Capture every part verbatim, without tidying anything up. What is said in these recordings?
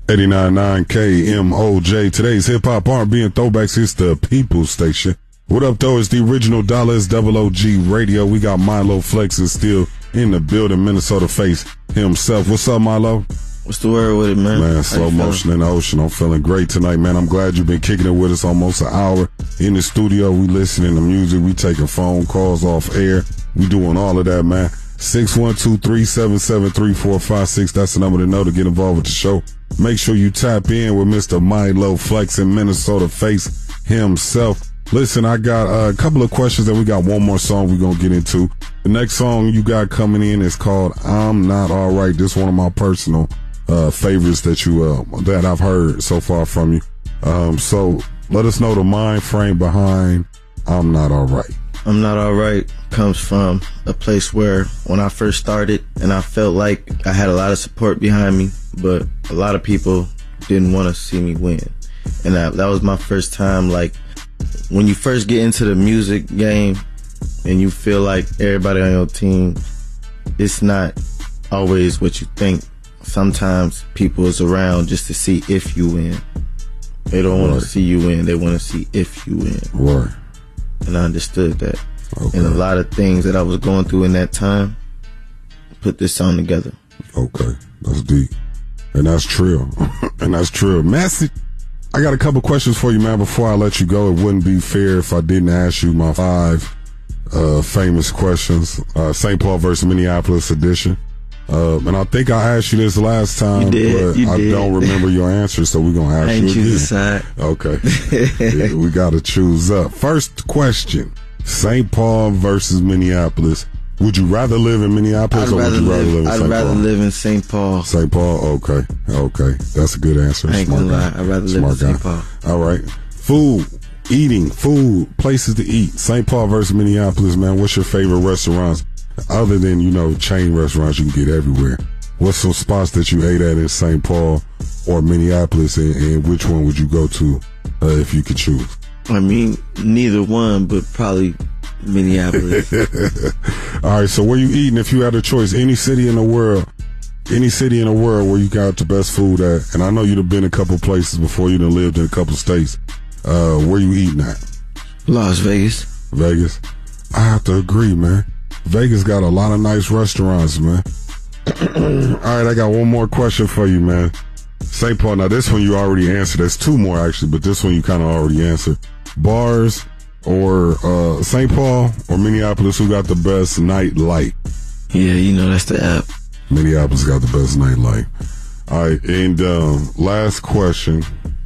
eighty-nine point nine K M O J. Today's hip-hop R and B and throwbacks. It's the People's Station. What up, though? It's the original Dollars Double O G Radio. We got Milo Flexin still in the building. Minnesota Face himself. What's up, Milo? What's the word with it, man? Man, slow motion in the ocean. I'm feeling great tonight, man. I'm glad you've been kicking it with us almost an hour in the studio. We listening to music. We taking phone calls off air. We doing all of that, man. six one two, three seven seven, three four five six. That's the number to know to get involved with the show. Make sure you tap in with Mister Milo Flexin, Minnesota Face himself. Listen, I got a couple of questions, and we got one more song we're going to get into. The next song you got coming in is called I'm Not Alright. This is one of my personal uh, favorites that you uh, that I've heard so far from you. Um, so let us know the mind frame behind I'm Not Alright. I'm Not Alright comes from a place where when I first started and I felt like I had a lot of support behind me, but a lot of people didn't want to see me win. And that, that was my first time, like, when you first get into the music game and you feel like everybody on your team, it's not always what you think. Sometimes people is around just to see if you win. They don't want right. to see you win. They want to see if you win. Right. And I understood that. Okay. And a lot of things that I was going through in that time, put this song together. Okay. That's deep. And that's true. And that's true. Message. I got a couple questions for you, man. Before I let you go, it wouldn't be fair if I didn't ask you my five uh, famous questions. Uh, Saint Paul versus Minneapolis edition. Uh, and I think I asked you this last time, you did, but you I did. don't remember your answer, so we're going to ask I you ain't again. choose a side. Okay. Yeah, we got to choose up. First question. Saint Paul versus Minneapolis. Would you rather live in Minneapolis I'd or would you rather live, live in I'd Saint rather Paul? live in Saint Paul. Saint Paul, okay, okay. That's a good answer. I ain't Smart gonna guy. lie. I'd rather live Smart in Saint guy. Paul. All right. Food, eating, food, places to eat. Saint Paul versus Minneapolis, man. What's your favorite restaurants? Other than, you know, chain restaurants you can get everywhere. What's some spots that you ate at in Saint Paul or Minneapolis, and, and which one would you go to uh, if you could choose? I mean, neither one, but probably Minneapolis. All right, so where you eating if you had a choice? Any city in the world, any city in the world where you got the best food at, and I know you've been a couple places before, you done lived in a couple states. Uh, where you eating at? Las Vegas. Vegas? I have to agree, man. Vegas got a lot of nice restaurants, man. All right, I got one more question for you, man. Saint Paul, now this one you already answered. There's two more, actually, but this one you kind of already answered. Bars or uh, Saint Paul or Minneapolis, who got the best nightlight? Yeah, you know, that's the app. Minneapolis got the best nightlight. All right, and um, last question.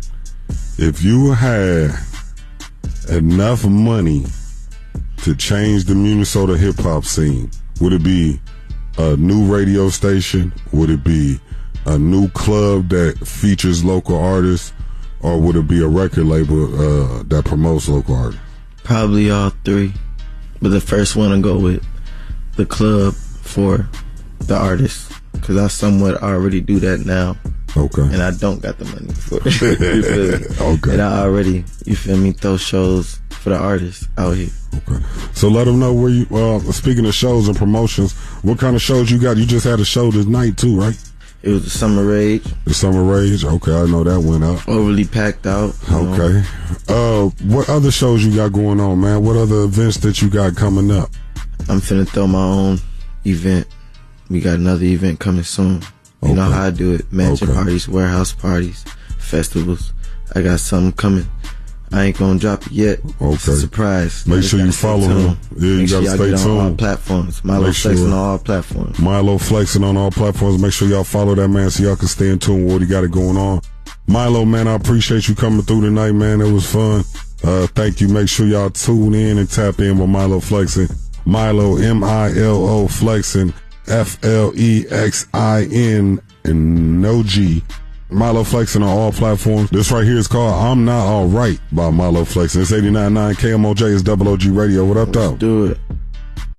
If you had enough money to change the Minnesota hip-hop scene, would it be a new radio station? Would it be a new club that features local artists? Or would it be a record label uh, that promotes local artists? Probably all three. But the first one to go with the club for the artists. Because I somewhat already do that now. Okay. And I don't got the money for it. You feel me? Okay. And I already, you feel me, throw shows for the artists out here. Okay. So let them know where you, uh, speaking of shows and promotions, what kind of shows you got? You just had a show this night too, right? It was the Summer Rage. The Summer Rage? Okay, I know that went up. Overly packed out. Okay. Know. Uh, what other shows you got going on, man? What other events that you got coming up? I'm finna throw my own event. We got another event coming soon. You okay. know how I do it. Mansion okay. parties, warehouse parties, festivals. I got something coming. I ain't gonna drop it yet. Okay. It's a surprise. Make sure you follow him. Yeah, you Make gotta sure stay get tuned. On all platforms. Milo Make Flexin sure. on all platforms. Milo Flexin on all platforms. Make sure y'all follow that man so y'all can stay in tune with what he got it going on. Milo, man, I appreciate you coming through tonight, man. It was fun. Uh, thank you. Make sure y'all tune in and tap in with Milo Flexin. Milo, M I L O Flexin, F L E X I N, and no G. Milo Flexin on all platforms. This right here is called I'm Not Alright by Milo Flexin. It's eighty-nine point nine K M O J. It's Double O G Radio. What up, though? Let's do it.